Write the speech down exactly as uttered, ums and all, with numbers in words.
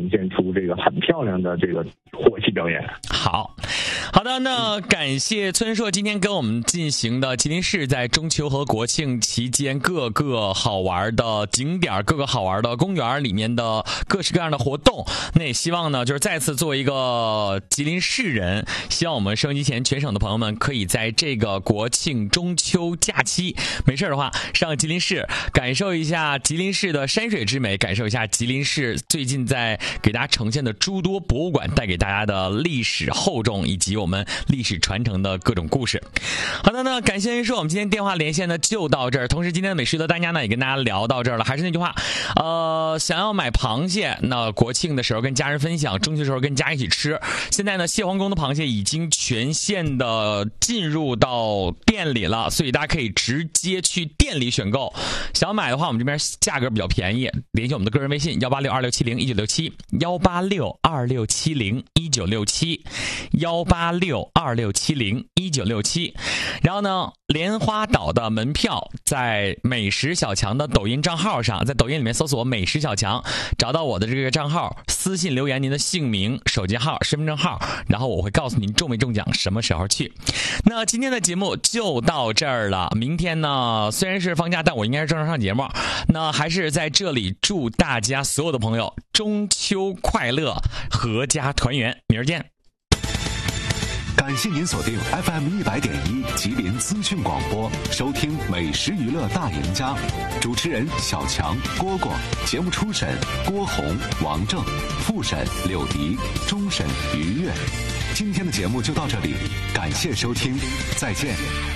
呈现出这个很漂亮的这个火器表演。 好好的，那感谢村硕今天跟我们进行的吉林市在中秋和国庆期间各个好玩的景点、各个好玩的公园里面的各式各样的活动。那也希望呢，就是再次作为一个吉林市人，希望我们收音机前全省的朋友们可以在这个国庆中秋假期没事的话上吉林市感受一下吉林市的山水之美，感受一下吉林市最近在给大家呈现的诸多博物馆带给大家的历史厚重以及我们历史传承的各种故事。好的呢，感谢人说我们今天电话连线呢就到这儿，同时今天的美食的大家呢也跟大家聊到这儿了。还是那句话，呃，想要买螃蟹，那国庆的时候跟家人分享，中秋的时候跟家一起吃。现在呢，蟹黄宫的螃蟹已经全线的进入到店里了，所以大家可以直接去店里选购。想买的话，我们这边价格比较便宜，联系我们的个人微信幺八六二六七零一九六七幺八六二六七零一九六七幺八六二六七零一九六七。然后呢，莲花岛的门票在美食小强的抖音账号上，在抖音里面搜索美食小强，找到我的这个账号，私信留言您的姓名、手机号、身份证号，然后我会告诉您中没中奖，什么时候去。那今天的节目就到这儿了，明天呢虽然是放假，但我应该是正常上节目。那还是在这里祝大家所有的朋友中秋快乐，阖家团圆，明儿见。 感谢您锁定 F M 一百点一吉林资讯广播，收听美食娱乐大赢家，主持人小强、蝈蝈，节目初审郭红、王正，复审柳迪，终审于悦。今天的节目就到这里，感谢收听，再见。